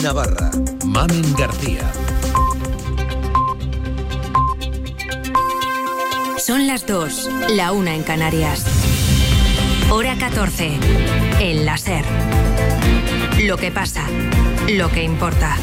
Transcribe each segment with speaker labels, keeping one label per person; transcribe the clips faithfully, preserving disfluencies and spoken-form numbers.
Speaker 1: Navarra, Mamen García.
Speaker 2: Son las dos, la una en Canarias. Hora catorce, el láser. Lo que pasa, lo que importa.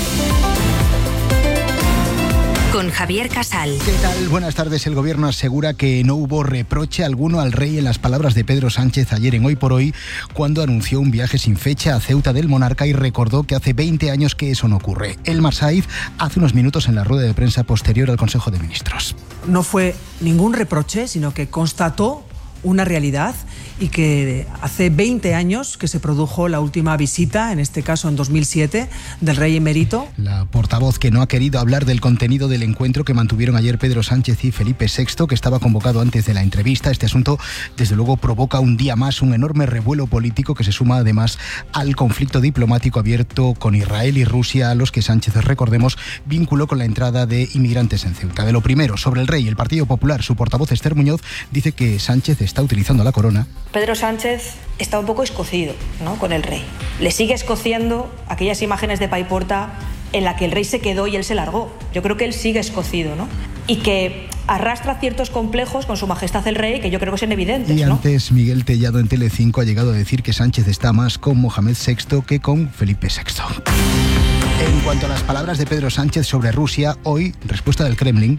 Speaker 2: Con Javier Casal.
Speaker 3: ¿Qué tal? Buenas tardes. El gobierno asegura que no hubo reproche alguno al rey en las palabras de Pedro Sánchez ayer en Hoy por Hoy, cuando anunció un viaje sin fecha a Ceuta del monarca y recordó que hace veinte años que eso no ocurre. Elmar Saiz hace unos minutos en la rueda de prensa posterior al Consejo de Ministros.
Speaker 4: No fue ningún reproche, sino que constató una realidad y que hace veinte años que se produjo la última visita, en este caso en dos mil siete, del rey emérito.
Speaker 3: La portavoz que no ha querido hablar del contenido del encuentro que mantuvieron ayer Pedro Sánchez y Felipe sexto, que estaba convocado antes de la entrevista. Este asunto, desde luego, provoca un día más un enorme revuelo político que se suma además al conflicto diplomático abierto con Israel y Rusia, a los que Sánchez, recordemos, vinculó con la entrada de inmigrantes en Ceuta. De lo primero, sobre el rey, el Partido Popular, su portavoz Esther Muñoz dice que Sánchez está utilizando la corona.
Speaker 5: Pedro Sánchez está un poco escocido, ¿no?, con el rey. Le sigue escociendo aquellas imágenes de Paiporta en la que el rey se quedó y él se largó. Yo creo que él sigue escocido, ¿no? Y que arrastra ciertos complejos con su majestad el rey, que yo creo que son evidentes,
Speaker 3: Y
Speaker 5: ¿no?
Speaker 3: antes, Miguel Tellado en Telecinco ha llegado a decir que Sánchez está más con Mohamed sexto que con Felipe sexto. En cuanto a las palabras de Pedro Sánchez sobre Rusia, hoy, respuesta del Kremlin.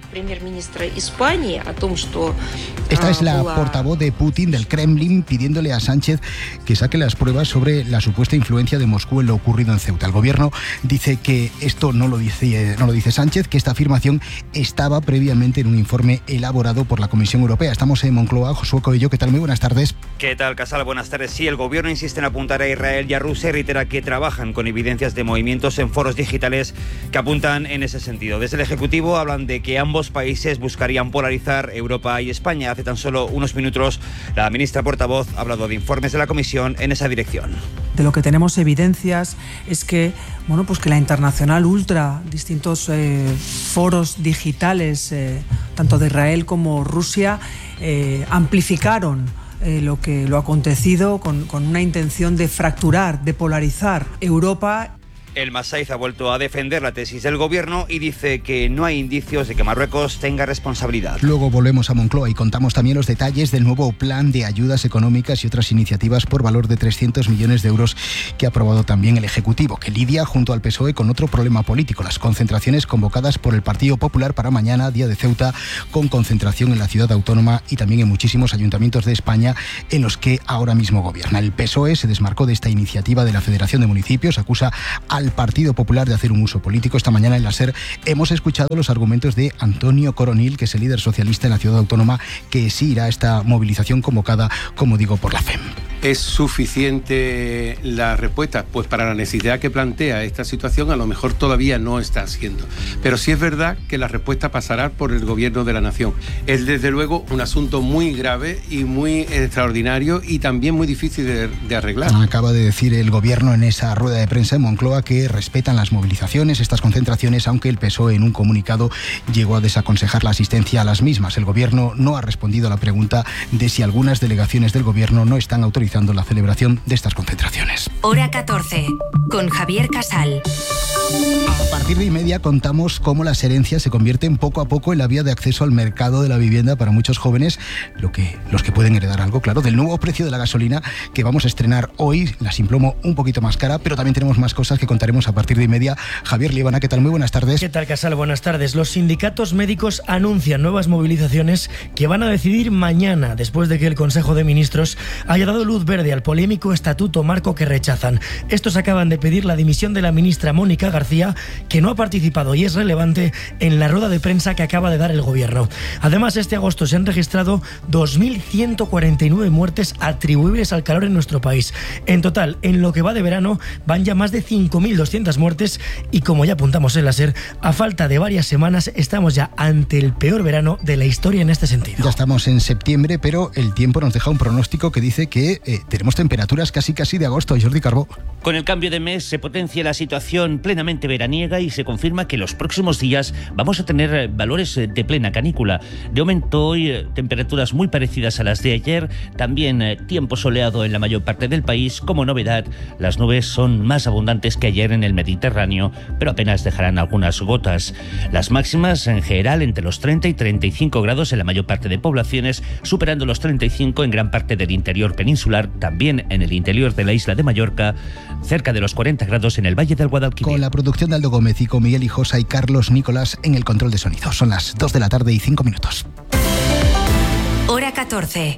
Speaker 3: Esta es la portavoz de Putin del Kremlin pidiéndole a Sánchez que saque las pruebas sobre la supuesta influencia de Moscú en lo ocurrido en Ceuta. El gobierno dice que esto no lo dice, no lo dice Sánchez, que esta afirmación estaba previamente en un informe elaborado por la Comisión Europea. Estamos en Moncloa. Josué Coello, ¿qué tal? Muy buenas tardes.
Speaker 6: ¿Qué tal, Casal? Buenas tardes. Sí, el gobierno insiste en apuntar a Israel y a Rusia y reitera que trabajan con evidencias de movimientos en foros digitales que apuntan en ese sentido. Desde el Ejecutivo hablan de que ambos países buscarían polarizar Europa y España. Hace tan solo unos minutos la ministra portavoz ha hablado de informes de la Comisión en esa dirección.
Speaker 4: De lo que tenemos evidencias es que, bueno, pues que la Internacional Ultra, distintos eh, foros digitales, eh, tanto de Israel como Rusia, eh, amplificaron Eh, lo que lo acontecido con, con una intención de fracturar, de polarizar Europa.
Speaker 6: El Masaiz ha vuelto a defender la tesis del gobierno y dice que no hay indicios de que Marruecos tenga responsabilidad.
Speaker 3: Luego volvemos a Moncloa y contamos también los detalles del nuevo plan de ayudas económicas y otras iniciativas por valor de trescientos millones de euros que ha aprobado también el Ejecutivo, que lidia junto al P S O E con otro problema político, las concentraciones convocadas por el Partido Popular para mañana, día de Ceuta, con concentración en la ciudad autónoma y también en muchísimos ayuntamientos de España en los que ahora mismo gobierna. El P S O E se desmarcó de esta iniciativa de la Federación de Municipios, acusa al Partido Popular de hacer un uso político. Esta mañana en la SER hemos escuchado los argumentos de Antonio Coronil, que es el líder socialista en la ciudad autónoma, que sí irá a esta movilización convocada, como digo, por la F E M.
Speaker 7: ¿Es suficiente la respuesta? Pues para la necesidad que plantea esta situación a lo mejor todavía no está siendo. Pero sí es verdad que la respuesta pasará por el gobierno de la nación. Es desde luego un asunto muy grave y muy extraordinario y también muy difícil de, de arreglar.
Speaker 3: Acaba de decir el gobierno en esa rueda de prensa en Moncloa que respetan las movilizaciones, estas concentraciones, aunque el P S O E en un comunicado llegó a desaconsejar la asistencia a las mismas. El gobierno no ha respondido a la pregunta de si algunas delegaciones del gobierno no están autorizando la celebración de estas concentraciones.
Speaker 2: Hora catorce, con Javier Casal.
Speaker 3: A partir de y media contamos cómo las herencias se convierten poco a poco en la vía de acceso al mercado de la vivienda para muchos jóvenes, lo que, los que pueden heredar algo, claro, del nuevo precio de la gasolina que vamos a estrenar hoy, la Simplomo un poquito más cara, pero también tenemos más cosas que contaremos a partir de y media. Javier Líbana, ¿qué tal? Muy buenas tardes.
Speaker 8: ¿Qué tal, Casal? Buenas tardes. Los sindicatos médicos anuncian nuevas movilizaciones que van a decidir mañana, después de que el Consejo de Ministros haya dado luz verde al polémico estatuto marco que rechazan. Estos acaban de pedir la dimisión de la ministra Mónica García, que no ha participado y es relevante en la rueda de prensa que acaba de dar el gobierno. Además, este agosto se han registrado dos mil ciento cuarenta y nueve muertes atribuibles al calor en nuestro país. En total, en lo que va de verano, van ya más de cinco mil doscientas muertes y, como ya apuntamos en la SER, a falta de varias semanas estamos ya ante el peor verano de la historia en este sentido.
Speaker 3: Ya estamos en septiembre, pero el tiempo nos deja un pronóstico que dice que eh, tenemos temperaturas casi casi de agosto. Jordi Carbó.
Speaker 9: Con el cambio de mes se potencia la situación plenamente plenamente veraniega y se confirma que los próximos días vamos a tener valores de plena canícula. De momento hoy temperaturas muy parecidas a las de ayer, también tiempo soleado en la mayor parte del país. Como novedad, las nubes son más abundantes que ayer en el Mediterráneo, pero apenas dejarán algunas gotas. Las máximas en general entre los treinta y treinta y cinco grados en la mayor parte de poblaciones, superando los treinta y cinco en gran parte del interior peninsular, también en el interior de la isla de Mallorca, cerca de los cuarenta grados en el Valle del Guadalquivir.
Speaker 3: Con la producción de Aldo Gómez y con Miguel Hijosa y Carlos Nicolás en el control de sonido. Son las dos de la tarde y cinco minutos.
Speaker 2: Hora catorce.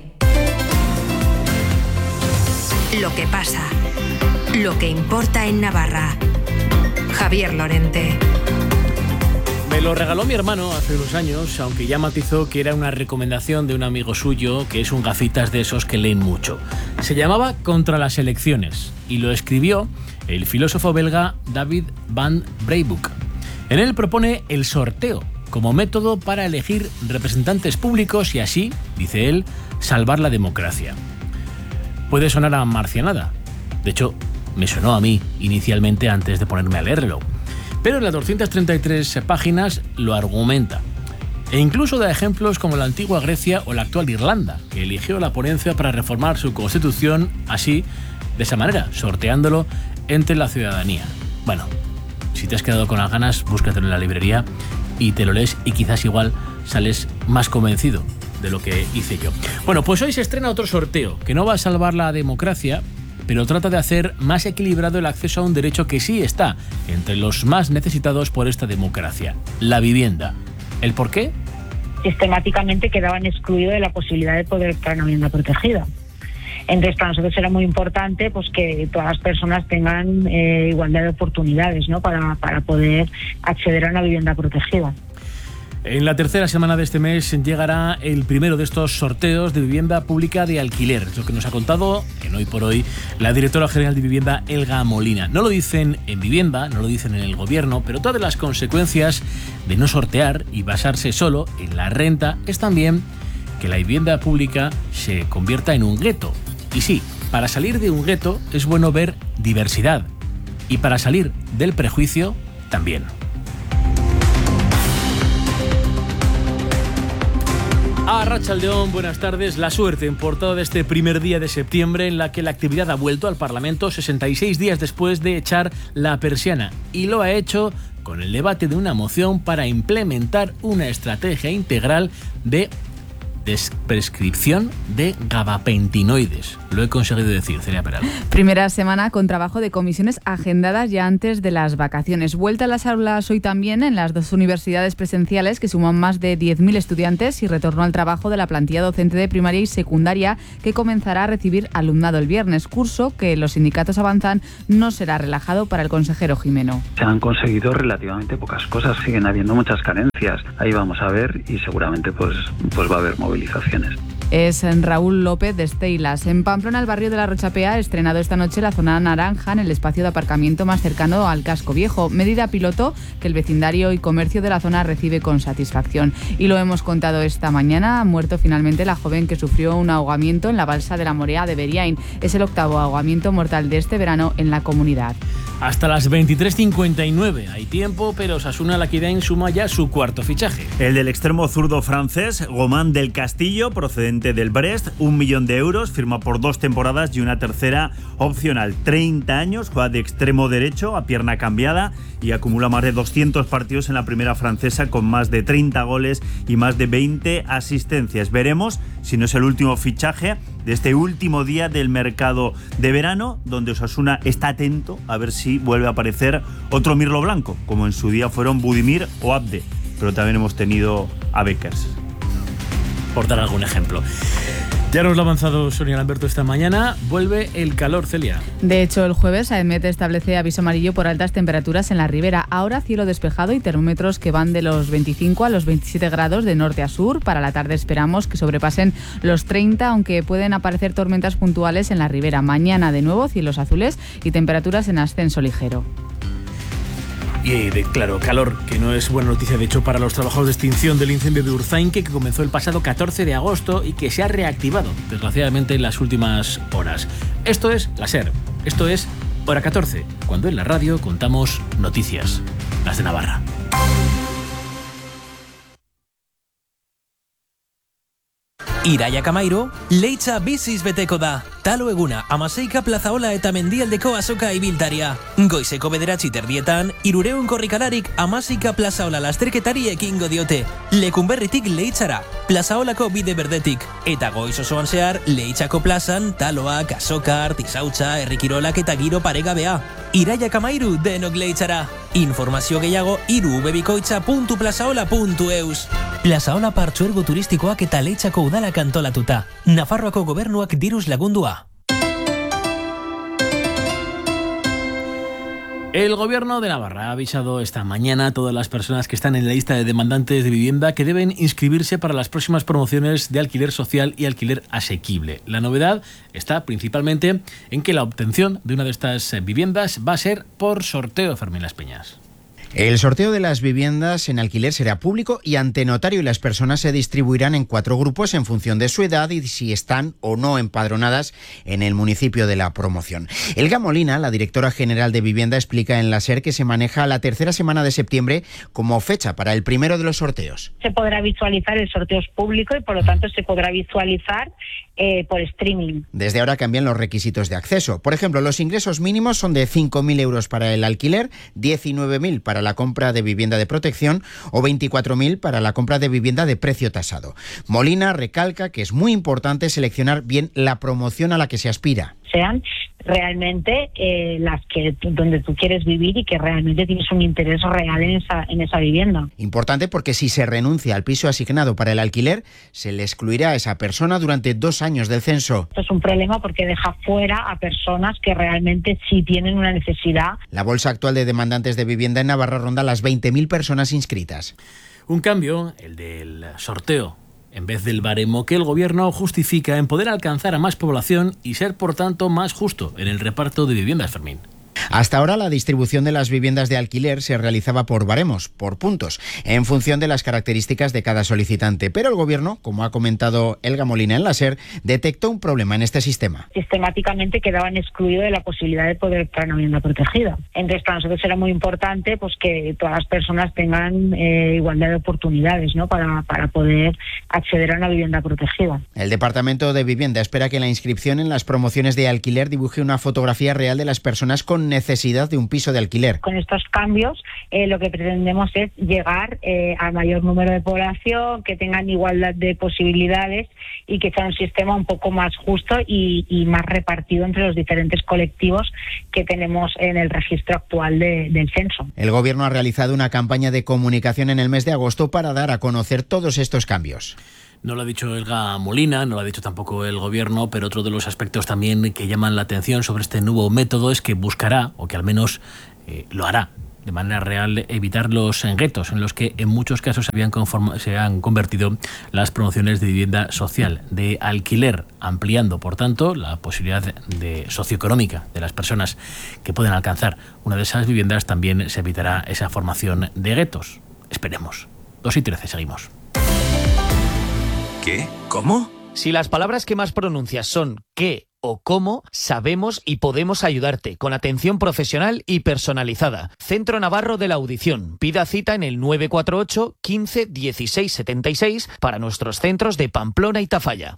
Speaker 2: Lo que pasa. Lo que importa en Navarra. Javier Lorente.
Speaker 10: Me lo regaló mi hermano hace unos años, aunque ya matizó que era una recomendación de un amigo suyo, que es un gafitas de esos que leen mucho. Se llamaba Contra las elecciones y lo escribió el filósofo belga David van Breybroek. En él propone el sorteo como método para elegir representantes públicos y así, dice él, salvar la democracia. Puede sonar a marcianada. De hecho, me sonó a mí inicialmente antes de ponerme a leerlo. Pero en las doscientas treinta y tres páginas lo argumenta. E incluso da ejemplos como la antigua Grecia o la actual Irlanda, que eligió la ponencia para reformar su constitución así, de esa manera, sorteándolo entre la ciudadanía. Bueno, si te has quedado con las ganas, búscatelo en la librería y te lo lees y quizás igual sales más convencido de lo que hice yo. Bueno, pues hoy se estrena otro sorteo que no va a salvar la democracia, pero trata de hacer más equilibrado el acceso a un derecho que sí está entre los más necesitados por esta democracia, la vivienda. ¿El por qué?
Speaker 11: Sistemáticamente quedaban excluidos de la posibilidad de poder optar a una vivienda protegida. Entonces, para nosotros era muy importante pues que todas las personas tengan eh, igualdad de oportunidades, ¿no? para, para poder acceder a una vivienda protegida.
Speaker 10: En la tercera semana de este mes llegará el primero de estos sorteos de vivienda pública de alquiler. Es lo que nos ha contado, en Hoy por Hoy, la directora general de Vivienda, Elga Molina. No lo dicen en Vivienda, no lo dicen en el gobierno, pero todas las consecuencias de no sortear y basarse solo en la renta es también que la vivienda pública se convierta en un gueto. Y sí, para salir de un gueto es bueno ver diversidad. Y para salir del prejuicio, también. A Arratsaldeon, buenas tardes. La suerte en portada de este primer día de septiembre en la que la actividad ha vuelto al Parlamento sesenta y seis días después de echar la persiana. Y lo ha hecho con el debate de una moción para implementar una estrategia integral de desprescripción de gabapentinoides. Lo he conseguido decir, Celia Peral.
Speaker 12: Primera semana con trabajo de comisiones agendadas ya antes de las vacaciones. Vuelta a las aulas hoy también en las dos universidades presenciales que suman más de diez mil estudiantes y retorno al trabajo de la plantilla docente de primaria y secundaria que comenzará a recibir alumnado el viernes, curso que los sindicatos avanzan no será relajado para el consejero Jimeno.
Speaker 13: Se han conseguido relativamente pocas cosas, siguen habiendo muchas carencias. Ahí vamos a ver y seguramente pues, pues va a haber movimientos.
Speaker 12: Es Raúl López de Esteilas. En Pamplona, el barrio de la Rochapea ha estrenado esta noche la zona naranja en el espacio de aparcamiento más cercano al casco viejo. Medida piloto que el vecindario y comercio de la zona recibe con satisfacción. Y lo hemos contado esta mañana. Ha muerto finalmente la joven que sufrió un ahogamiento en la balsa de la Morea de Beriain. Es el octavo ahogamiento mortal de este verano en la comunidad.
Speaker 10: Hasta las veintitrés cincuenta y nueve. Hay tiempo, pero Osasuna Laquidain suma ya su cuarto fichaje.
Speaker 14: El del extremo zurdo francés, Gomán del Castillo, procedente del Brest, un millón de euros, firma por dos temporadas y una tercera opcional. treinta años, juega de extremo derecho, a pierna cambiada y acumula más de doscientos partidos en la primera francesa con más de treinta goles y más de veinte asistencias. Veremos si no es el último fichaje de este último día del mercado de verano, donde Osasuna está atento a ver si vuelve a aparecer otro mirlo blanco, como en su día fueron Budimir o Abde, pero también hemos tenido a Beckers.
Speaker 10: Por dar algún ejemplo. Ya nos lo ha avanzado Sonia Lamberto esta mañana. Vuelve el calor, Celia.
Speaker 12: De hecho, el jueves AEMET establece aviso amarillo por altas temperaturas en la ribera. Ahora cielo despejado y termómetros que van de los veinticinco a los veintisiete grados de norte a sur. Para la tarde esperamos que sobrepasen los treinta, aunque pueden aparecer tormentas puntuales en la ribera. Mañana de nuevo cielos azules y temperaturas en ascenso ligero.
Speaker 10: Y de, claro, calor, que no es buena noticia de hecho para los trabajos de extinción del incendio de Urzainque, que comenzó el pasado catorce de agosto y que se ha reactivado, desgraciadamente, en las últimas horas. Esto es la SER, esto es Hora catorce, cuando en la radio contamos noticias, las de Navarra.
Speaker 15: Iraiak amairu, leitza biziz beteko da. Talo eguna, amaseika plazaola eta mendialdeko azoka ibiltaria. Goizeko bederatzi terdietan, irureun korrikalarik amaseika plazaola lasterketari ekingo diote. Lekunberritik leitzara, plazaolako bide berdetik. Eta goiz osoan zehar, leitzako plazan, taloak, azoka, artizautza, herrikirolak eta giro paregabea. Iraiak amairu denok leitzara. Informazio gehiago irubebikoitza puntu plazaola puntu eus. Plazaola partzuergo turistikoak eta leitzako udalak antolatuta. Nafarroako gobernuak diruz lagundua.
Speaker 10: El gobierno de Navarra ha avisado esta mañana a todas las personas que están en la lista de demandantes de vivienda que deben inscribirse para las próximas promociones de alquiler social y alquiler asequible. La novedad está principalmente en que la obtención de una de estas viviendas va a ser por sorteo, Fermín Las Peñas.
Speaker 16: El sorteo de las viviendas en alquiler será público y ante notario, y las personas se distribuirán en cuatro grupos en función de su edad y si están o no empadronadas en el municipio de la promoción. Elga Molina, la directora general de Vivienda, explica en la SER que se maneja la tercera semana de septiembre como fecha para el primero de los sorteos.
Speaker 11: Se podrá visualizar, el sorteo es público y por lo tanto se podrá visualizar eh, por streaming.
Speaker 16: Desde ahora cambian los requisitos de acceso. Por ejemplo, los ingresos mínimos son de cinco mil euros para el alquiler, diecinueve mil para la compra de vivienda de protección o veinticuatro mil para la compra de vivienda de precio tasado. Molina recalca que es muy importante seleccionar bien la promoción a la que se aspira.
Speaker 11: Sean realmente eh, las que donde tú quieres vivir y que realmente tienes un interés real en esa, en esa vivienda.
Speaker 16: Importante porque si se renuncia al piso asignado para el alquiler, se le excluirá a esa persona durante dos años del censo.
Speaker 11: Esto es un problema porque deja fuera a personas que realmente sí tienen una necesidad.
Speaker 16: La bolsa actual de demandantes de vivienda en Navarra ronda las veinte mil personas inscritas.
Speaker 10: Un cambio, el del sorteo, en vez del baremo que el gobierno justifica en poder alcanzar a más población y ser, por tanto, más justo en el reparto de viviendas, Fermín.
Speaker 16: Hasta ahora la distribución de las viviendas de alquiler se realizaba por baremos, por puntos, en función de las características de cada solicitante. Pero el gobierno, como ha comentado Elga Molina en la SER, detectó un problema en este sistema.
Speaker 11: Sistemáticamente quedaban excluidos de la posibilidad de poder optar a una vivienda protegida. Entonces para nosotros era muy importante pues que todas las personas tengan eh, igualdad de oportunidades, ¿no? para, para poder acceder a una vivienda protegida.
Speaker 16: El Departamento de Vivienda espera que la inscripción en las promociones de alquiler dibuje una fotografía real de las personas con necesidad de un piso de alquiler.
Speaker 11: Con estos cambios eh, lo que pretendemos es llegar eh, al mayor número de población, que tengan igualdad de posibilidades y que sea un sistema un poco más justo y, y más repartido entre los diferentes colectivos que tenemos en el registro actual de, del censo.
Speaker 16: El gobierno ha realizado una campaña de comunicación en el mes de agosto para dar a conocer todos estos cambios.
Speaker 10: No lo ha dicho Elga Molina, no lo ha dicho tampoco el gobierno, pero otro de los aspectos también que llaman la atención sobre este nuevo método es que buscará, o que al menos eh, lo hará, de manera real, evitar los guetos en los que en muchos casos se, habían conform- se han convertido las promociones de vivienda social, de alquiler, ampliando, por tanto, la posibilidad de socioeconómica de las personas que pueden alcanzar una de esas viviendas. También se evitará esa formación de guetos. Esperemos. dos y trece, seguimos.
Speaker 1: ¿Qué? ¿Cómo?
Speaker 17: Si las palabras que más pronuncias son qué o cómo, sabemos y podemos ayudarte con atención profesional y personalizada. Centro Navarro de la Audición. Pida cita en el nueve cuatro ocho, quince, dieciséis, setenta y seis para nuestros centros de Pamplona y Tafalla.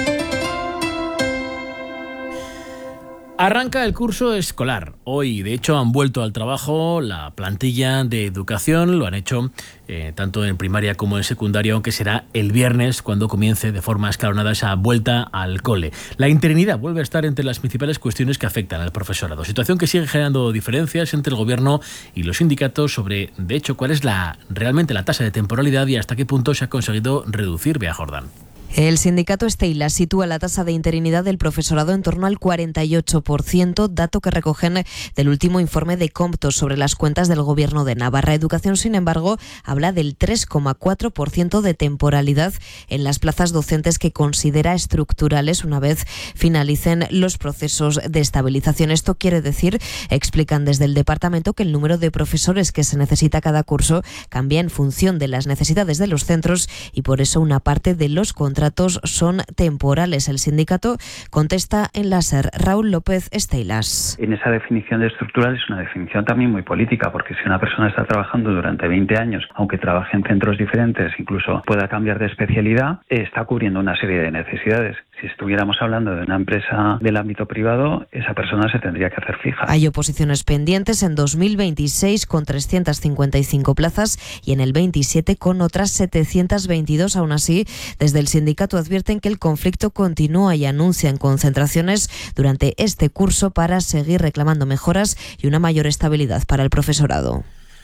Speaker 10: Arranca el curso escolar. Hoy, de hecho, han vuelto al trabajo la plantilla de educación. Lo han hecho eh, tanto en primaria como en secundaria, aunque será el viernes cuando comience de forma escalonada esa vuelta al cole. La interinidad vuelve a estar entre las principales cuestiones que afectan al profesorado. Situación que sigue generando diferencias entre el gobierno y los sindicatos sobre, de hecho, cuál es la realmente la tasa de temporalidad y hasta qué punto se ha conseguido reducir. Bea Jordán.
Speaker 18: El sindicato Steyla sitúa la tasa de interinidad del profesorado en torno al cuarenta y ocho por ciento, dato que recogen del último informe de Comptos sobre las cuentas del Gobierno de Navarra. Educación, sin embargo, habla del tres coma cuatro por ciento de temporalidad en las plazas docentes que considera estructurales una vez finalicen los procesos de estabilización. Esto quiere decir, explican desde el departamento, que el número de profesores que se necesita cada curso cambia en función de las necesidades de los centros y por eso una parte de los contratos contratos son temporales. El sindicato contesta en la SER. Raúl López Esteilas.
Speaker 13: En esa definición de estructural es una definición también muy política, porque si una persona está trabajando durante veinte años, aunque trabaje en centros diferentes, incluso pueda cambiar de especialidad, está cubriendo una serie de necesidades. Si estuviéramos hablando de una empresa del ámbito privado, esa persona se tendría que hacer fija.
Speaker 18: Hay oposiciones pendientes en dos mil veintiséis con trescientas cincuenta y cinco plazas y en el veintisiete con otras setecientas veintidós. Aún así, desde el sindicato advierten que el conflicto continúa y anuncian concentraciones durante este curso para seguir reclamando mejoras y una mayor estabilidad para el profesorado.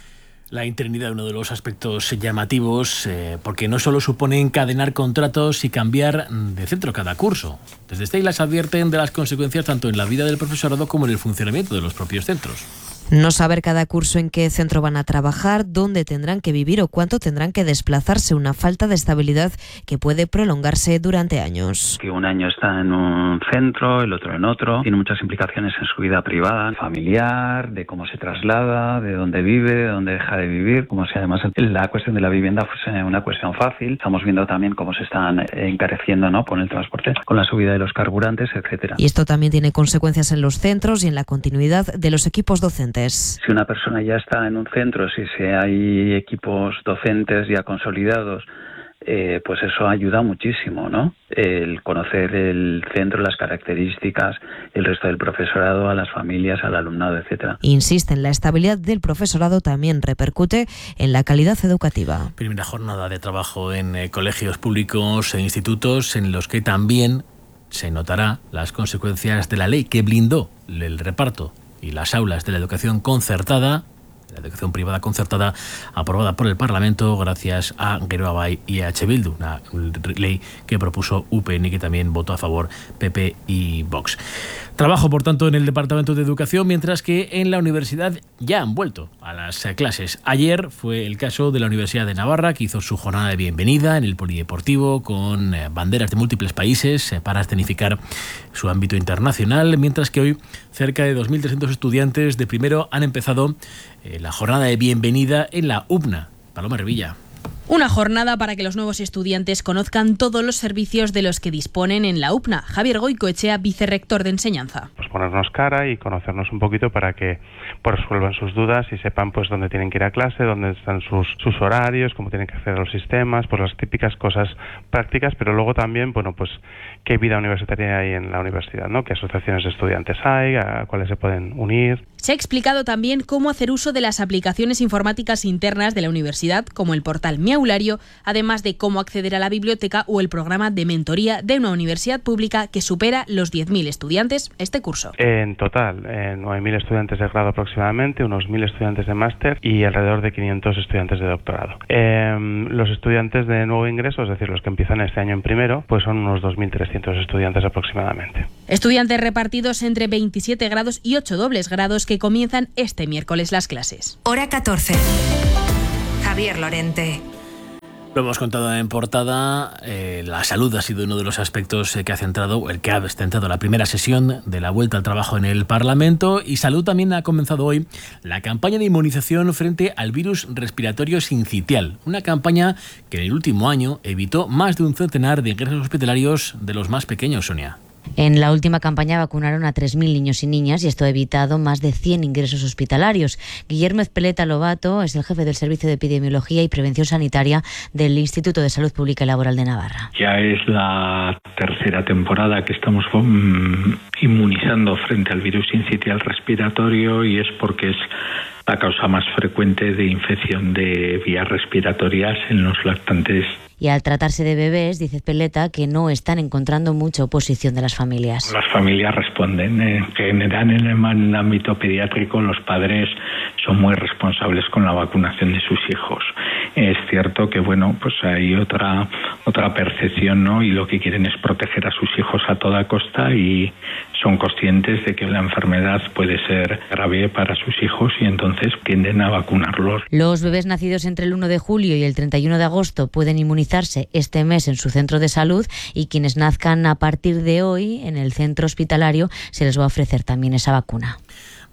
Speaker 10: La interinidad, uno de los aspectos llamativos, eh, porque no solo supone encadenar contratos y cambiar de centro cada curso. Desde Steylas advierten de las consecuencias tanto en la vida del profesorado como en el funcionamiento de los propios centros.
Speaker 18: No saber cada curso en qué centro van a trabajar, dónde tendrán que vivir o cuánto tendrán que desplazarse, una falta de estabilidad que puede prolongarse durante años.
Speaker 13: Que un año está en un centro, el otro en otro, tiene muchas implicaciones en su vida privada, familiar, de cómo se traslada, de dónde vive, de dónde deja de vivir, como si además la cuestión de la vivienda fuese una cuestión fácil. Estamos viendo también cómo se están encareciendo, ¿no?, con el transporte, con la subida de los carburantes, etcétera.
Speaker 18: Y esto también tiene consecuencias en los centros y en la continuidad de los equipos docentes.
Speaker 13: Si una persona ya está en un centro, si hay equipos docentes ya consolidados, eh, pues eso ayuda muchísimo, ¿no? El conocer el centro, las características, el resto del profesorado, a las familias, al alumnado, etcétera.
Speaker 18: Insisten, la estabilidad del profesorado también repercute en la calidad educativa.
Speaker 10: Primera jornada de trabajo en eh, colegios públicos e institutos en los que también se notará las consecuencias de la ley que blindó el reparto y las aulas de la educación concertada, la educación privada concertada, aprobada por el Parlamento gracias a Geroa Bai y a H. Bildu, una ley que propuso U P N y que también votó a favor P P y Vox. Trabajo, por tanto, en el Departamento de Educación, mientras que en la universidad ya han vuelto a las clases. Ayer fue el caso de la Universidad de Navarra, que hizo su jornada de bienvenida en el polideportivo con banderas de múltiples países para escenificar su ámbito internacional, mientras que hoy cerca de dos mil trescientos estudiantes de primero han empezado eh, la jornada de bienvenida en la U P N A. Paloma Revilla.
Speaker 19: Una jornada para que los nuevos estudiantes conozcan todos los servicios de los que disponen en la U P N A. Javier Goicoechea, vicerrector de enseñanza.
Speaker 20: Pues ponernos cara y conocernos un poquito para que pues, resuelvan sus dudas y sepan pues dónde tienen que ir a clase, dónde están sus, sus horarios, cómo tienen que acceder a los sistemas, pues las típicas cosas prácticas, pero luego también, bueno, pues qué vida universitaria hay en la universidad, ¿no? Qué asociaciones de estudiantes hay, a cuáles se pueden unir.
Speaker 19: Se ha explicado también cómo hacer uso de las aplicaciones informáticas internas de la universidad, como el portal Mi Aulario, además de cómo acceder a la biblioteca o el programa de mentoría de una universidad pública que supera los diez mil estudiantes este curso.
Speaker 20: En total, eh, nueve mil estudiantes de grado aproximadamente, unos mil estudiantes de máster y alrededor de quinientos estudiantes de doctorado. Eh, los estudiantes de nuevo ingreso, es decir, los que empiezan este año en primero, pues son unos dos mil trescientos estudiantes aproximadamente.
Speaker 19: Estudiantes repartidos entre veintisiete grados y ocho dobles grados que comienzan este miércoles las clases.
Speaker 2: Hora catorce. Javier Lorente.
Speaker 10: Lo hemos contado en portada, eh, la salud ha sido uno de los aspectos que ha centrado, el que ha centrado la primera sesión de la vuelta al trabajo en el Parlamento, y salud también ha comenzado hoy la campaña de inmunización frente al virus respiratorio sincitial, una campaña que en el último año evitó más de un centenar de ingresos hospitalarios de los más pequeños, Sonia.
Speaker 21: En la última campaña vacunaron a tres mil niños y niñas y esto ha evitado más de cien ingresos hospitalarios. Guillermo Ezpeleta Lobato es el jefe del Servicio de Epidemiología y Prevención Sanitaria del Instituto de Salud Pública y Laboral de Navarra.
Speaker 22: Ya es la tercera temporada que estamos um, inmunizando frente al virus sincitial respiratorio y es porque es la causa más frecuente de infección de vías respiratorias en los lactantes.
Speaker 21: Y al tratarse de bebés, dice Ezpeleta, que no están encontrando mucha oposición de las familias.
Speaker 22: Las familias responden. En general, en el ámbito pediátrico, los padres son muy responsables con la vacunación de sus hijos. Es cierto que, bueno, pues hay otra otra percepción, ¿no? Y lo que quieren es proteger a sus hijos a toda costa y son conscientes de que la enfermedad puede ser grave para sus hijos y entonces tienden a vacunarlos.
Speaker 21: Los bebés nacidos entre el uno de julio y el treinta y uno de agosto pueden inmunizarse este mes en su centro de salud y quienes nazcan a partir de hoy en el centro hospitalario se les va a ofrecer también esa vacuna.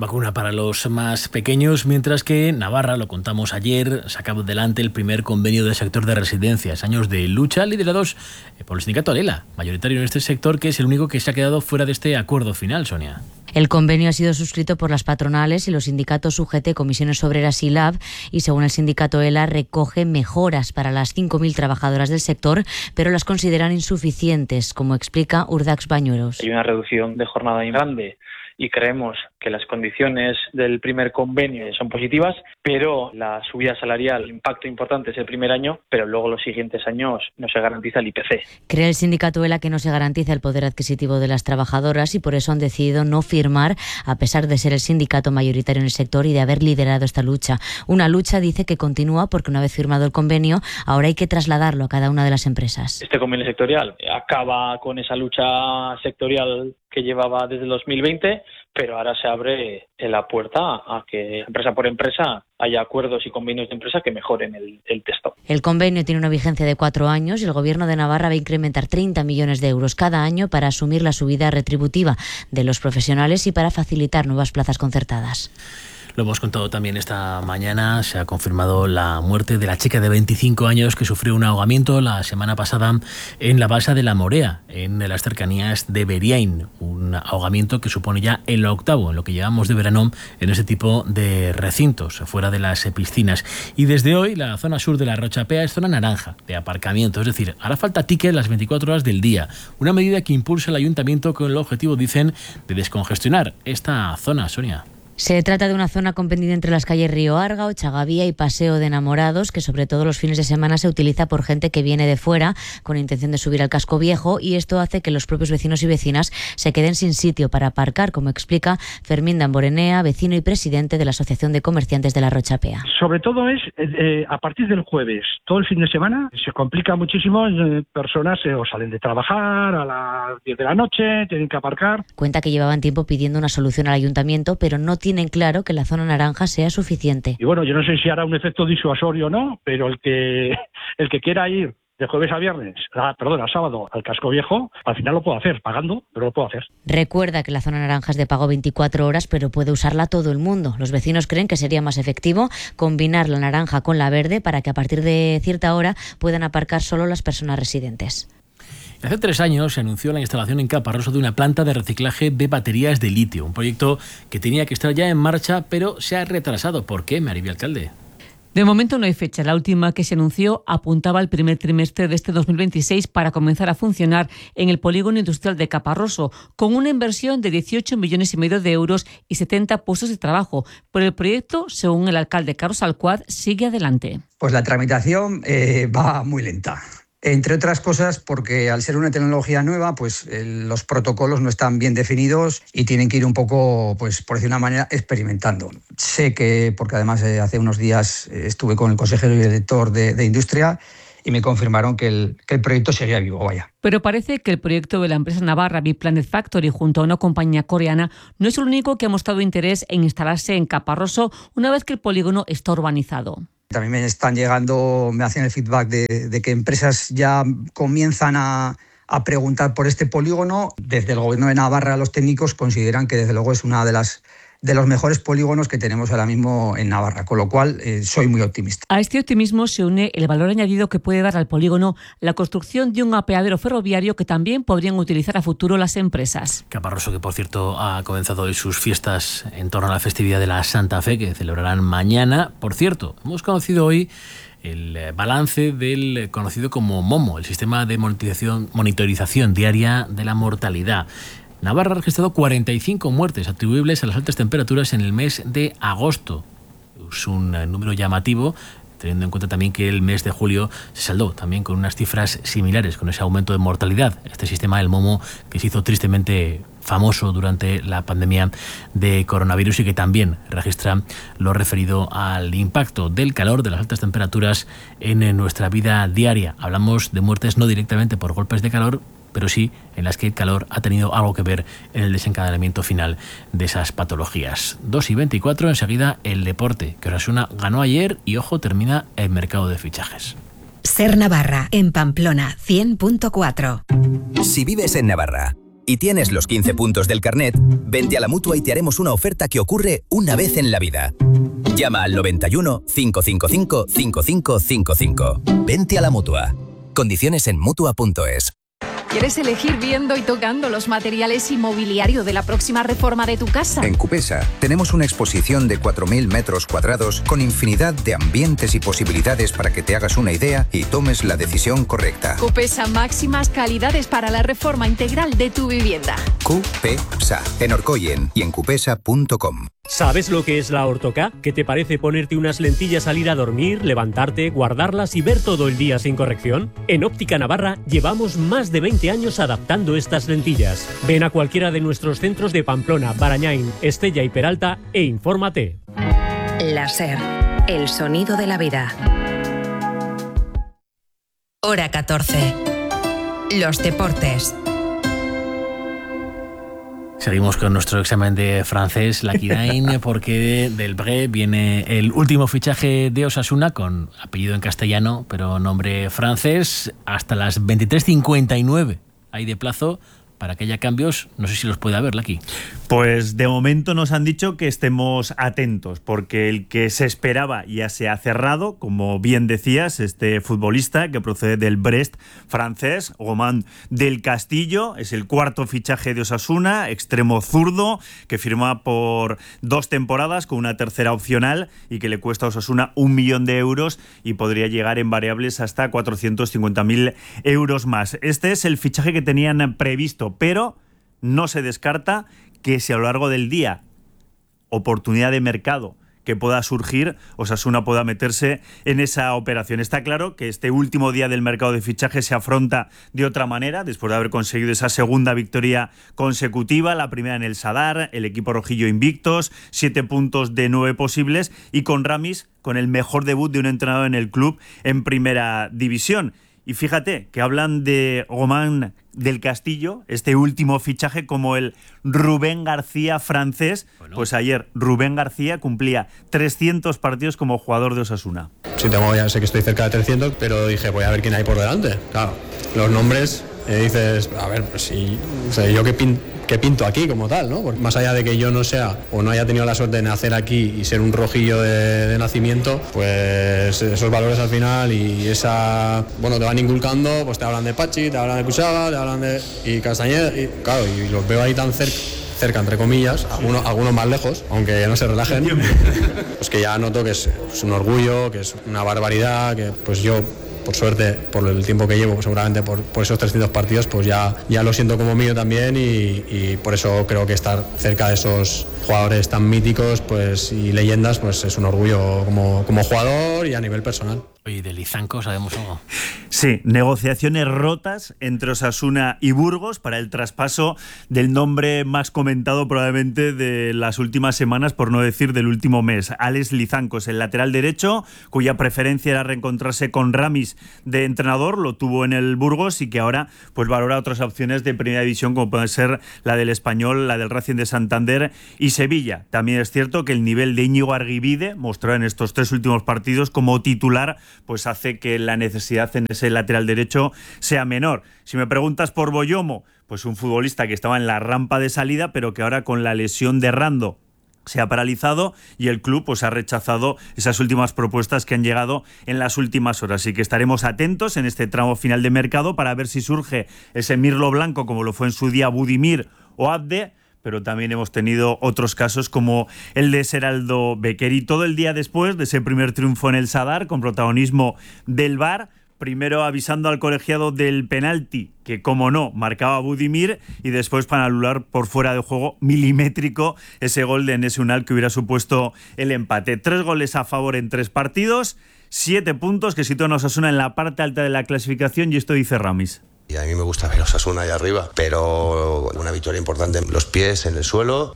Speaker 10: Vacuna para los más pequeños, mientras que Navarra, lo contamos ayer, sacaba adelante el primer convenio del sector de residencias. Años de lucha liderados por el sindicato Alela, mayoritario en este sector, que es el único que se ha quedado fuera de este acuerdo final, Sonia.
Speaker 21: El convenio ha sido suscrito por las patronales y los sindicatos U G T, Comisiones Obreras y Lab, y según el sindicato ELA recoge mejoras para las cinco mil trabajadoras del sector, pero las consideran insuficientes, como explica Urdax Bañuelos.
Speaker 4: Hay una reducción de jornada grande y creemos que las condiciones del primer convenio son positivas, pero la subida salarial, el impacto importante es el primer año, pero luego los siguientes años no se garantiza el I P C.
Speaker 21: Cree el sindicato ELA que no se garantiza el poder adquisitivo de las trabajadoras y por eso han decidido no firmar, a pesar de ser el sindicato mayoritario en el sector y de haber liderado esta lucha. Una lucha, dice, que continúa porque una vez firmado el convenio, ahora hay que trasladarlo a cada una de las empresas.
Speaker 4: Este convenio sectorial acaba con esa lucha sectorial que llevaba desde el dos mil veinte, pero ahora se abre la puerta a que empresa por empresa haya acuerdos y convenios de empresa que mejoren el, el texto.
Speaker 21: El convenio tiene una vigencia de cuatro años y el Gobierno de Navarra va a incrementar treinta millones de euros cada año para asumir la subida retributiva de los profesionales y para facilitar nuevas plazas concertadas.
Speaker 10: Lo hemos contado también esta mañana, se ha confirmado la muerte de la chica de veinticinco años que sufrió un ahogamiento la semana pasada en la balsa de la Morea, en las cercanías de Beriain. Un ahogamiento que supone ya el octavo en lo que llevamos de verano en este tipo de recintos, fuera de las piscinas. Y desde hoy la zona sur de la Rochapea es zona naranja de aparcamiento, es decir, hará falta ticket las veinticuatro horas del día. Una medida que impulsa el ayuntamiento con el objetivo, dicen, de descongestionar esta zona, Sonia.
Speaker 21: Se trata de una zona comprendida entre las calles Río Árgao, Chagavía y Paseo de Enamorados, que sobre todo los fines de semana se utiliza por gente que viene de fuera con intención de subir al casco viejo, y esto hace que los propios vecinos y vecinas se queden sin sitio para aparcar, como explica Fermín Damborenea, vecino y presidente de la Asociación de Comerciantes de la Rochapea.
Speaker 5: Sobre todo es eh, a partir del jueves, todo el fin de semana se complica muchísimo, eh, personas eh, o salen de trabajar a las diez de la noche, tienen que aparcar.
Speaker 21: Cuenta que llevaban tiempo pidiendo una solución al ayuntamiento, pero no tienen claro que la zona naranja sea suficiente.
Speaker 5: Y bueno, yo no sé si hará un efecto disuasorio o no, pero el que el que quiera ir de jueves a viernes, a, perdón, a sábado al casco viejo, al final lo puedo hacer, pagando, pero lo puedo hacer.
Speaker 21: Recuerda que la zona naranja es de pago veinticuatro horas, pero puede usarla todo el mundo. Los vecinos creen que sería más efectivo combinar la naranja con la verde para que a partir de cierta hora puedan aparcar solo las personas residentes.
Speaker 10: Hace tres años se anunció la instalación en Caparroso de una planta de reciclaje de baterías de litio, un proyecto que tenía que estar ya en marcha, pero se ha retrasado. ¿Por qué, Maribel Alcalde?
Speaker 23: De momento no hay fecha. La última que se anunció apuntaba al primer trimestre de este dos mil veintiséis para comenzar a funcionar en el polígono industrial de Caparroso, con una inversión de dieciocho millones y medio de euros y setenta puestos de trabajo. Pero el proyecto, según el alcalde Carlos Alcuad, sigue adelante.
Speaker 24: Pues la tramitación eh, va muy lenta. Entre otras cosas porque al ser una tecnología nueva, pues eh, los protocolos no están bien definidos y tienen que ir un poco, pues por decir una manera, experimentando. Sé que, porque además eh, hace unos días eh, estuve con el consejero y el director de, de Industria y me confirmaron que el, que el proyecto seguía vivo, vaya.
Speaker 23: Pero parece que el proyecto de la empresa navarra Biplanet Factory junto a una compañía coreana no es el único que ha mostrado interés en instalarse en Caparroso una vez que el polígono está urbanizado.
Speaker 24: También me están llegando, me hacen el feedback de, de que empresas ya comienzan a, a preguntar por este polígono. Desde el Gobierno de Navarra, los técnicos consideran que desde luego es una de las de los mejores polígonos que tenemos ahora mismo en Navarra, con lo cual eh, soy muy optimista.
Speaker 23: A este optimismo se une el valor añadido que puede dar al polígono la construcción de un apeadero ferroviario que también podrían utilizar a futuro las empresas.
Speaker 10: Caparroso, que por cierto ha comenzado hoy sus fiestas en torno a la festividad de la Santa Fe, que celebrarán mañana. Por cierto, hemos conocido hoy el balance del conocido como MOMO, el sistema de monitorización, monitorización diaria de la mortalidad. Navarra ha registrado cuarenta y cinco muertes atribuibles a las altas temperaturas en el mes de agosto. Es un número llamativo, teniendo en cuenta también que el mes de julio se saldó también con unas cifras similares, con ese aumento de mortalidad. Este sistema, el MOMO, que se hizo tristemente famoso durante la pandemia de coronavirus y que también registra lo referido al impacto del calor, de las altas temperaturas en nuestra vida diaria. Hablamos de muertes no directamente por golpes de calor, pero sí en las que el calor ha tenido algo que ver en el desencadenamiento final de esas patologías. dos y veinticuatro, enseguida el deporte, que Osasuna ganó ayer y, ojo, termina el mercado de fichajes.
Speaker 25: Ser Navarra, en Pamplona, cien punto cuatro.
Speaker 26: Si vives en Navarra
Speaker 6: y tienes los quince puntos del carnet, vente a la Mutua y te haremos una oferta que ocurre una vez en la vida. Llama al noventa y uno, cinco cinco cinco, cinco cinco cinco cinco. Vente a la Mutua. Condiciones en Mutua punto es.
Speaker 7: ¿Quieres elegir viendo y tocando los materiales inmobiliarios de la próxima reforma de tu casa?
Speaker 8: En Cupesa tenemos una exposición de cuatro mil metros cuadrados con infinidad de ambientes y posibilidades para que te hagas una idea y tomes la decisión correcta.
Speaker 7: Cupesa, máximas calidades para la reforma integral de tu vivienda.
Speaker 8: Cupesa, en Orcoyen y en cupesa punto com.
Speaker 9: ¿Sabes lo que es la Ortoca? ¿Qué te parece ponerte unas lentillas al ir a dormir, levantarte, guardarlas y ver todo el día sin corrección? En Óptica Navarra llevamos más de veinte años adaptando estas lentillas. Ven a cualquiera de nuestros centros de Pamplona, Barañáin, Estella y Peralta e infórmate.
Speaker 2: Láser, el sonido de la vida. Hora catorce. Los deportes.
Speaker 10: Seguimos con nuestro examen de francés, la Kidain, porque del Bré viene el último fichaje de Osasuna, con apellido en castellano, pero nombre francés, hasta las veintitrés cincuenta y nueve. Hay de plazo para que haya cambios, no sé si los puede haber, Laki.
Speaker 14: Pues de momento nos han dicho que estemos atentos, porque el que se esperaba ya se ha cerrado, como bien decías, este futbolista que procede del Brest francés, Romain del Castillo, es el cuarto fichaje de Osasuna, extremo zurdo, que firma por dos temporadas con una tercera opcional y que le cuesta a Osasuna un millón de euros y podría llegar en variables hasta cuatrocientos cincuenta mil euros más. Este es el fichaje que tenían previsto, pero no se descarta que si a lo largo del día, oportunidad de mercado que pueda surgir, Osasuna pueda meterse en esa operación. Está claro que este último día del mercado de fichajes se afronta de otra manera, después de haber conseguido esa segunda victoria consecutiva, la primera en el Sadar, el equipo rojillo invictos, siete puntos de nueve posibles, y con Ramis, con el mejor debut de un entrenador en el club en primera división. Y fíjate que hablan de Romain del Castillo, este último fichaje, como el Rubén García francés. Bueno. Pues ayer Rubén García cumplía trescientos partidos como jugador de Osasuna.
Speaker 25: Sí, tengo, ya sé que estoy cerca de trescientos, pero dije, voy a ver quién hay por delante. Claro, los nombres, eh, dices, a ver, pues si, o sea, yo qué pinto. que pinto aquí como tal, ¿no? Porque más allá de que yo no sea o no haya tenido la suerte de nacer aquí y ser un rojillo de, de nacimiento, pues esos valores al final y esa, bueno, te van inculcando, pues te hablan de Pachi, te hablan de Cuchaga, te hablan de y Castañeda, y claro, y los veo ahí tan cerca, cerca entre comillas, algunos, algunos más lejos, aunque no se relajen, pues que ya noto que es, es un orgullo, que es una barbaridad, que pues yo, por suerte, por el tiempo que llevo, seguramente por, por esos trescientos partidos, pues ya, ya lo siento como mío también, y, y por eso creo que estar cerca de esos jugadores tan míticos, pues, y leyendas, pues es un orgullo como, como jugador y a nivel personal.
Speaker 10: Oye, de Lizanco sabemos algo.
Speaker 14: Sí, negociaciones rotas entre Osasuna y Burgos para el traspaso del nombre más comentado probablemente de las últimas semanas, por no decir del último mes. Alex Lizancos, el lateral derecho, cuya preferencia era reencontrarse con Ramis de entrenador, lo tuvo en el Burgos y que ahora pues valora otras opciones de primera división, como pueden ser la del Español, la del Racing de Santander y Sevilla. También es cierto que el nivel de Íñigo Arguibide, mostrado en estos tres últimos partidos como titular, pues hace que la necesidad en ese lateral derecho sea menor. Si me preguntas por Boyomo, pues un futbolista que estaba en la rampa de salida, pero que ahora con la lesión de Rando se ha paralizado y el club pues ha rechazado esas últimas propuestas que han llegado en las últimas horas. Así que estaremos atentos en este tramo final de mercado para ver si surge ese Mirlo Blanco, como lo fue en su día Budimir o Abde, pero también hemos tenido otros casos como el de Seraldo Becker. Y todo el día después de ese primer triunfo en el Sadar, con protagonismo del V A R, primero avisando al colegiado del penalti, que como no, marcaba Budimir, y después para anular por fuera de juego milimétrico ese gol de Enes Unal que hubiera supuesto el empate. Tres goles a favor en tres partidos, siete puntos que sitúan a Osasuna en la parte alta de la clasificación, y esto dice Ramis.
Speaker 26: Y a mí me gusta ver Osasuna ahí arriba, pero una victoria importante en los pies, en el suelo,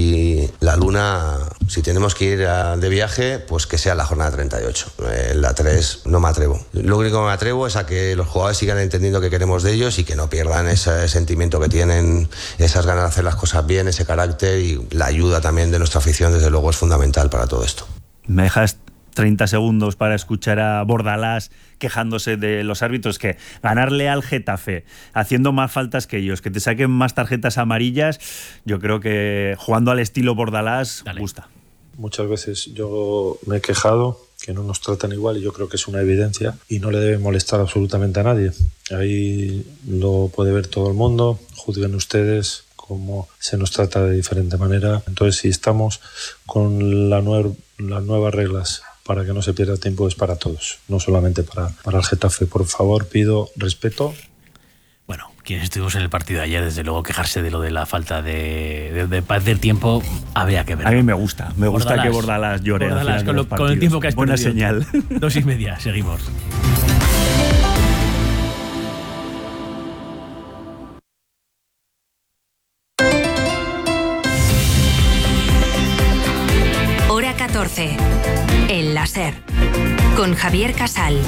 Speaker 26: y la luna, si tenemos que ir a, de viaje, pues que sea la jornada treinta y ocho. En la tres no me atrevo. Lo único que me atrevo es a que los jugadores sigan entendiendo que queremos de ellos y que no pierdan ese sentimiento que tienen, esas ganas de hacer las cosas bien, ese carácter, y la ayuda también de nuestra afición, desde luego, es fundamental para todo esto.
Speaker 14: Me dejas treinta segundos para escuchar a Bordalás quejándose de los árbitros, que ganarle al Getafe haciendo más faltas que ellos, que te saquen más tarjetas amarillas, yo creo que jugando al estilo Bordalás Dale. gusta.
Speaker 1: Muchas veces yo me he quejado que no nos tratan igual y yo creo que es una evidencia y no le debe molestar absolutamente a nadie. Ahí lo puede ver todo el mundo, juzguen ustedes cómo se nos trata de diferente manera. Entonces, si estamos con la nuev- las nuevas reglas para que no se pierda tiempo, es para todos, no solamente para, para el Getafe. Por favor, pido respeto.
Speaker 10: Bueno, quienes estuvimos en el partido de ayer, desde luego quejarse de lo de la falta de, de, de perder tiempo, habría que ver.
Speaker 14: A mí me gusta, me gusta Bordalás, que Bordalás llore.
Speaker 10: Bordalás, con, lo, con el tiempo que has
Speaker 14: Buena
Speaker 10: perdido.
Speaker 14: señal.
Speaker 10: Dos y media, seguimos.
Speaker 2: Hora catorce. El láser. Con Javier Casal.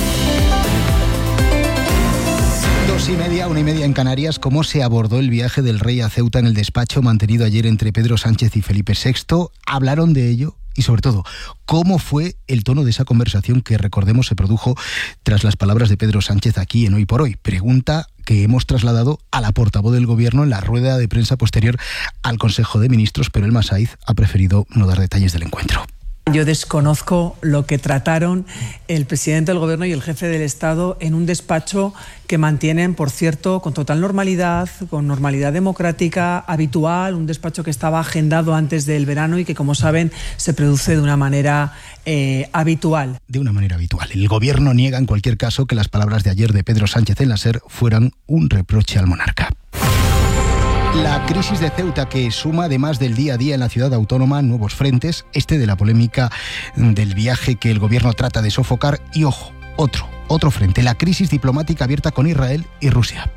Speaker 3: Dos y media, una y media en Canarias. ¿Cómo se abordó el viaje del rey a Ceuta en el despacho mantenido ayer entre Pedro Sánchez y Felipe sexto? ¿Hablaron de ello? Y sobre todo, ¿cómo fue el tono de esa conversación que, recordemos, se produjo tras las palabras de Pedro Sánchez aquí en Hoy por Hoy? Pregunta que hemos trasladado a la portavoz del Gobierno en la rueda de prensa posterior al Consejo de Ministros, pero el Masaiz ha preferido no dar detalles del encuentro.
Speaker 11: Yo desconozco lo que trataron el presidente del Gobierno y el jefe del Estado en un despacho que mantienen, por cierto, con total normalidad, con normalidad democrática habitual, un despacho que estaba agendado antes del verano y que, como saben, se produce de una manera eh, habitual.
Speaker 3: De una manera habitual. El Gobierno niega, en cualquier caso, que las palabras de ayer de Pedro Sánchez en la SER fueran un reproche al monarca. La crisis de Ceuta, que suma, además del día a día en la ciudad autónoma, nuevos frentes, este de la polémica del viaje que el Gobierno trata de sofocar, y ojo, otro, otro frente, la crisis diplomática abierta con Israel y Rusia.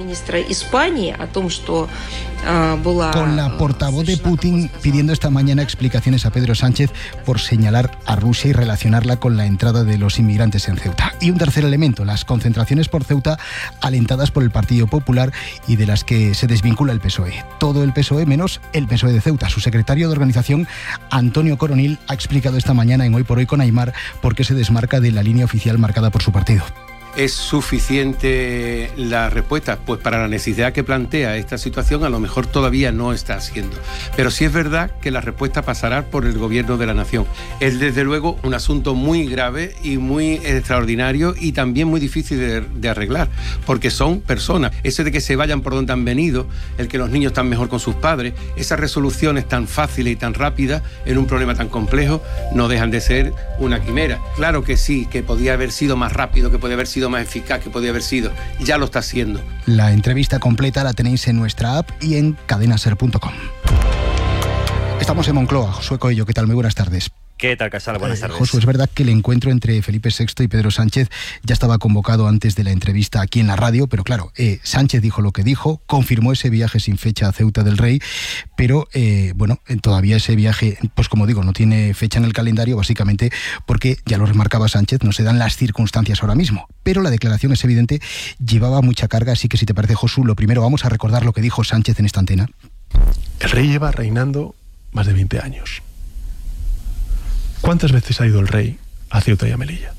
Speaker 3: Con la portavoz de Putin pidiendo esta mañana explicaciones a Pedro Sánchez por señalar a Rusia y relacionarla con la entrada de los inmigrantes en Ceuta. Y un tercer elemento, las concentraciones por Ceuta alentadas por el Partido Popular y de las que se desvincula el P S O E. Todo el P S O E menos el P S O E de Ceuta. Su secretario de organización, Antonio Coronil, ha explicado esta mañana en Hoy por Hoy con Aimar por qué se desmarca de la línea oficial marcada por su partido.
Speaker 12: ¿Es suficiente la respuesta? Pues para la necesidad que plantea esta situación a lo mejor todavía no está haciendo. Pero sí es verdad que la respuesta pasará por el Gobierno de la Nación. Es desde luego un asunto muy grave y muy extraordinario y también muy difícil de, de arreglar, porque son personas. Eso de que se vayan por donde han venido, el que los niños están mejor con sus padres, esas resoluciones tan fáciles y tan rápidas en un problema tan complejo no dejan de ser una quimera. Claro que sí, que podía haber sido más rápido, que podía haber sido más eficaz, que podía haber sido. Ya lo está haciendo.
Speaker 3: La entrevista completa la tenéis en nuestra app y en cadenaser punto com. Estamos en Moncloa. Josué Coello, ¿qué tal? Muy buenas tardes.
Speaker 15: ¿Qué tal, Casal? Buenas tardes.
Speaker 3: Josué, es verdad que el encuentro entre Felipe sexto y Pedro Sánchez ya estaba convocado antes de la entrevista aquí en la radio, pero claro, eh, Sánchez dijo lo que dijo, confirmó ese viaje sin fecha a Ceuta del Rey, pero eh, bueno, todavía ese viaje, pues como digo, no tiene fecha en el calendario, básicamente porque, ya lo remarcaba Sánchez, no se dan las circunstancias ahora mismo. Pero la declaración, es evidente, llevaba mucha carga, así que si te parece, Josu, lo primero vamos a recordar lo que dijo Sánchez en esta antena.
Speaker 16: El rey lleva reinando más de veinte años. ¿Cuántas veces ha ido el rey a Ceuta y a Melilla?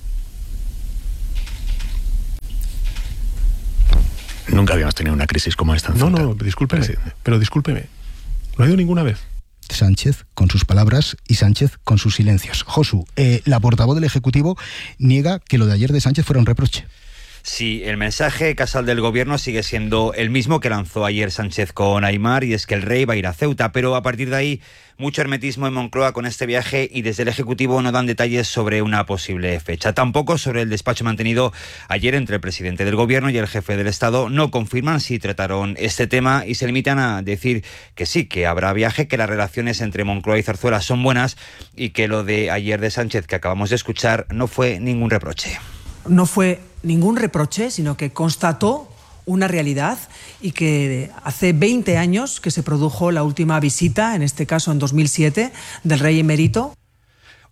Speaker 15: Nunca habíamos tenido una crisis como esta en
Speaker 16: No,
Speaker 15: Ceuta.
Speaker 16: no, discúlpeme, pero discúlpeme. No ha ido ninguna vez.
Speaker 3: Sánchez con sus palabras y Sánchez con sus silencios. Josu, eh, la portavoz del Ejecutivo niega que lo de ayer de Sánchez fuera un reproche.
Speaker 15: Sí, el mensaje, Casal, del Gobierno sigue siendo el mismo que lanzó ayer Sánchez con Aimar, y es que el rey va a ir a Ceuta, pero a partir de ahí mucho hermetismo en Moncloa con este viaje y desde el Ejecutivo no dan detalles sobre una posible fecha. Tampoco sobre el despacho mantenido ayer entre el presidente del Gobierno y el jefe del Estado. No confirman si trataron este tema y se limitan a decir que sí, que habrá viaje, que las relaciones entre Moncloa y Zarzuela son buenas y que lo de ayer de Sánchez que acabamos de escuchar no fue ningún reproche.
Speaker 11: No fue ningún reproche, sino que constató una realidad y que hace veinte años que se produjo la última visita, en este caso en dos mil siete, del rey emérito.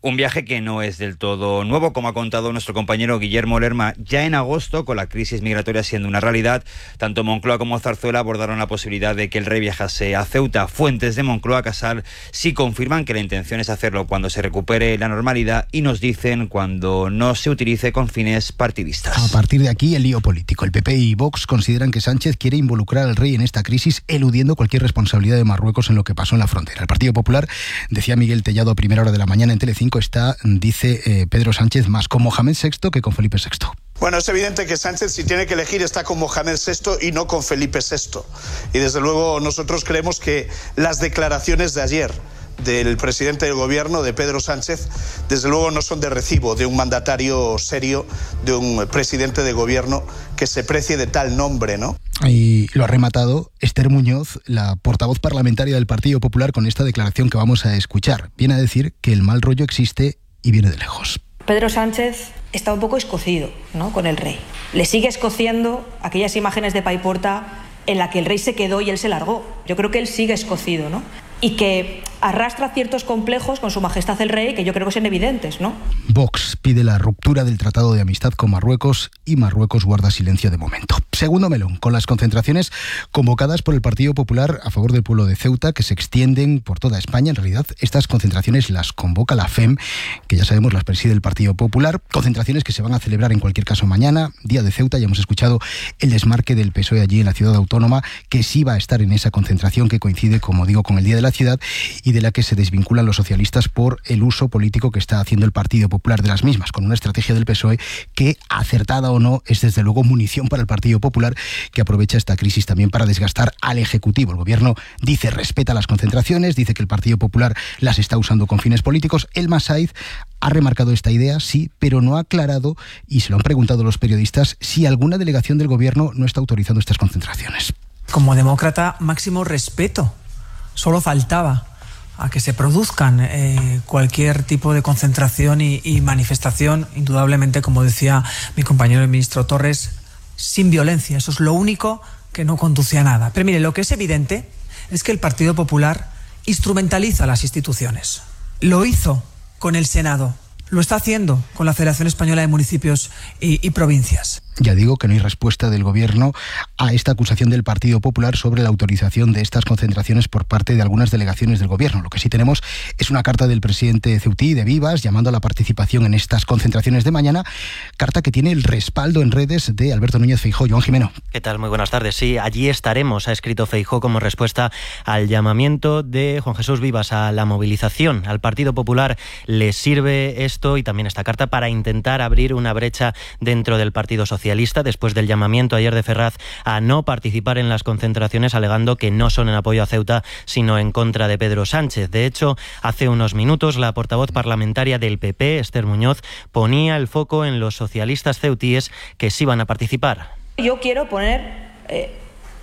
Speaker 15: Un viaje que no es del todo nuevo, como ha contado nuestro compañero Guillermo Lerma. Ya en agosto, con la crisis migratoria siendo una realidad, tanto Moncloa como Zarzuela abordaron la posibilidad de que el rey viajase a Ceuta. Fuentes de Moncloa Casal sí confirman que la intención es hacerlo cuando se recupere la normalidad y nos dicen cuando no se utilice con fines partidistas.
Speaker 3: A partir de aquí, el lío político. El P P y Vox consideran que Sánchez quiere involucrar al rey en esta crisis, eludiendo cualquier responsabilidad de Marruecos en lo que pasó en la frontera. El Partido Popular, decía Miguel Tellado a primera hora de la mañana en Telecinco, está, dice eh, Pedro Sánchez, más con Mohamed sexto que con Felipe sexto.
Speaker 13: Bueno, es evidente que Sánchez, si tiene que elegir, está con Mohamed sexto y no con Felipe sexto. Y desde luego nosotros creemos que las declaraciones de ayer del presidente del gobierno, de Pedro Sánchez, desde luego no son de recibo de un mandatario serio, de un presidente de gobierno que se precie de tal nombre, ¿no?
Speaker 3: Y lo ha rematado Esther Muñoz, la portavoz parlamentaria del Partido Popular, con esta declaración que vamos a escuchar. Viene a decir que el mal rollo existe y viene de lejos.
Speaker 17: Pedro Sánchez está un poco escocido, ¿no?, con el rey. Le sigue escociendo aquellas imágenes de Paiporta en la que el rey se quedó y él se largó. Yo creo que él sigue escocido, ¿no? Y que arrastra ciertos complejos con su majestad el rey que yo creo que son evidentes, ¿no?
Speaker 3: Vox pide la ruptura del Tratado de Amistad con Marruecos y Marruecos guarda silencio de momento. Segundo melón, con las concentraciones convocadas por el Partido Popular a favor del pueblo de Ceuta, que se extienden por toda España. En realidad, estas concentraciones las convoca la F E M, que ya sabemos las preside el Partido Popular. Concentraciones que se van a celebrar en cualquier caso mañana, Día de Ceuta. Ya hemos escuchado el desmarque del P S O E allí en la ciudad autónoma, que sí va a estar en esa concentración que coincide, como digo, con el Día de la Ciudad y de la que se desvinculan los socialistas por el uso político que está haciendo el Partido Popular de las mismas, con una estrategia del P S O E que, acertada o no, es desde luego munición para el Partido Popular, que aprovecha esta crisis también para desgastar al Ejecutivo. El Gobierno dice respeta las concentraciones, dice que el Partido Popular las está usando con fines políticos. Elma Saiz ha remarcado esta idea, sí, pero no ha aclarado, y se lo han preguntado los periodistas, si alguna delegación del Gobierno no está autorizando estas concentraciones.
Speaker 11: Como demócrata, máximo respeto. Solo faltaba a que se produzcan eh, cualquier tipo de concentración y, y manifestación, indudablemente, como decía mi compañero el ministro Torres, sin violencia. Eso es lo único que no conduce a nada. Pero mire, lo que es evidente es que el Partido Popular instrumentaliza las instituciones. Lo hizo con el Senado, lo está haciendo con la Federación Española de Municipios y, y Provincias.
Speaker 3: Ya digo que no hay respuesta del Gobierno a esta acusación del Partido Popular sobre la autorización de estas concentraciones por parte de algunas delegaciones del Gobierno. Lo que sí tenemos es una carta del presidente Ceutí, de Vivas, llamando a la participación en estas concentraciones de mañana, carta que tiene el respaldo en redes de Alberto Núñez Feijóo. Joan Jimeno.
Speaker 18: ¿Qué tal? Muy buenas tardes. Sí, allí estaremos, ha escrito Feijóo como respuesta al llamamiento de Juan Jesús Vivas a la movilización. Al Partido Popular le sirve esto y también esta carta para intentar abrir una brecha dentro del Partido Socialista, después del llamamiento ayer de Ferraz a no participar en las concentraciones, alegando que no son en apoyo a Ceuta, sino en contra de Pedro Sánchez. De hecho, hace unos minutos la portavoz parlamentaria del P P, Esther Muñoz, ponía el foco en los socialistas ceutíes que sí van a participar.
Speaker 17: Yo quiero poner eh,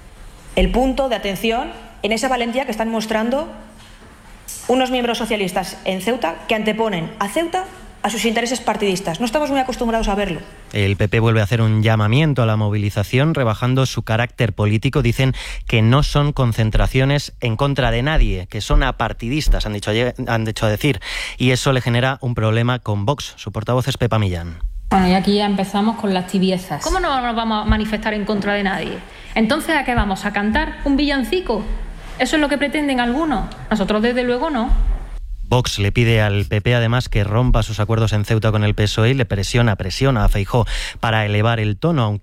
Speaker 17: el punto de atención en esa valentía que están mostrando unos miembros socialistas en Ceuta que anteponen a Ceuta a sus intereses partidistas. No estamos muy acostumbrados a verlo.
Speaker 18: El P P vuelve a hacer un llamamiento a la movilización, rebajando su carácter político. Dicen que no son concentraciones en contra de nadie, que son apartidistas, han dicho, han dicho a decir. Y eso le genera un problema con Vox. Su portavoz es Pepa Millán.
Speaker 19: Bueno, y aquí ya empezamos con las tibiezas. ¿Cómo no nos vamos a manifestar en contra de nadie? Entonces, ¿a qué vamos? ¿A cantar un villancico? ¿Eso es lo que pretenden algunos? Nosotros, desde luego, no.
Speaker 18: Vox le pide al P P además que rompa sus acuerdos en Ceuta con el P S O E y le presiona, presiona a Feijóo para elevar el tono, aunque